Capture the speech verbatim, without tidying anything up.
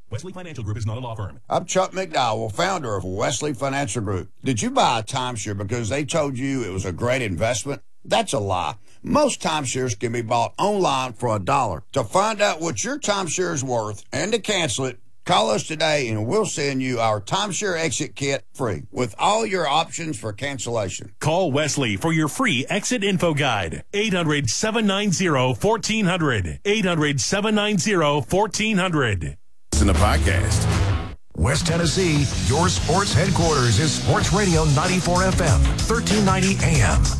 Wesley Financial Group is not a law firm. I'm Chuck McDowell, founder of Wesley Financial Group. Did you buy a timeshare because they told you it was a great investment? That's a lie. Most timeshares can be bought online for a dollar. To find out what your timeshare is worth and to cancel it, call us today and we'll send you our timeshare exit kit free with all your options for cancellation. Call Wesley for your free exit info guide. eight hundred, seven nine zero, one four zero zero. eight hundred, seven nine zero, one four zero zero. In the podcast. West Tennessee, your sports headquarters is Sports Radio ninety-four F M, thirteen ninety A M.